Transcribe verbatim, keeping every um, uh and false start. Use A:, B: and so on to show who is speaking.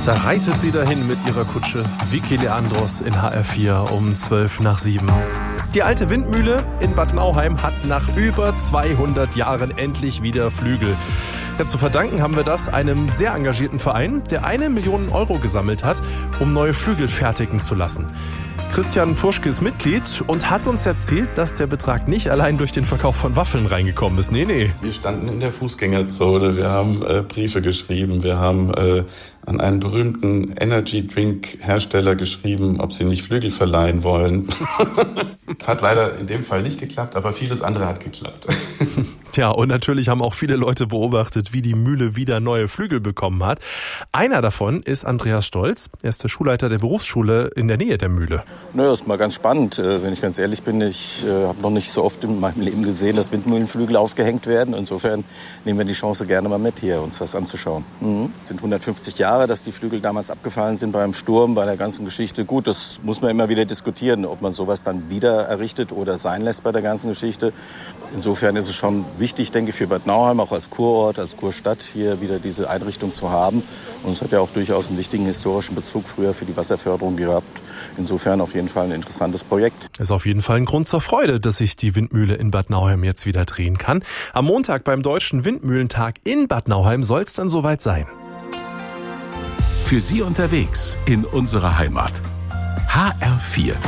A: Da reitet sie dahin mit ihrer Kutsche. Vicky Leandros in H R vier um zwölf nach sieben. Die alte Windmühle in Bad Nauheim hat nach über zweihundert Jahren endlich wieder Flügel. Ja, zu verdanken haben wir das einem sehr engagierten Verein, der eine Million Euro gesammelt hat, um neue Flügel fertigen zu lassen. Christian Puschke ist Mitglied und hat uns erzählt, dass der Betrag nicht allein durch den Verkauf von Waffeln reingekommen ist. Nee, nee.
B: Wir standen in der Fußgängerzone, wir haben äh, Briefe geschrieben, wir haben äh, an einen berühmten Energy-Drink-Hersteller geschrieben, ob sie nicht Flügel verleihen wollen. Es hat leider in dem Fall nicht geklappt, aber vieles andere hat geklappt.
A: Tja, und natürlich haben auch viele Leute beobachtet, wie die Mühle wieder neue Flügel bekommen hat. Einer davon ist Andreas Stolz. Er ist der Schulleiter der Berufsschule in der Nähe der Mühle.
C: Na, ist mal ganz spannend, wenn ich ganz ehrlich bin. Ich äh, habe noch nicht so oft in meinem Leben gesehen, dass Windmühlenflügel aufgehängt werden. Insofern nehmen wir die Chance gerne mal mit, hier uns das anzuschauen. Mhm. Es sind hundertfünfzig Jahre, dass die Flügel damals abgefallen sind beim Sturm, bei der ganzen Geschichte. Gut, das muss man immer wieder diskutieren, ob man sowas dann wieder errichtet oder sein lässt bei der ganzen Geschichte. Insofern ist es schon wichtig, denke ich, für Bad Nauheim, auch als Kurort, als Kurstadt, hier wieder diese Einrichtung zu haben. Und es hat ja auch durchaus einen wichtigen historischen Bezug früher für die Wasserförderung gehabt. Insofern auf jeden Fall ein interessantes Projekt.
A: Ist auf jeden Fall ein Grund zur Freude, dass sich die Windmühle in Bad Nauheim jetzt wieder drehen kann. Am Montag beim Deutschen Windmühlentag in Bad Nauheim soll es dann soweit sein.
D: Für Sie unterwegs in unserer Heimat. H R vier.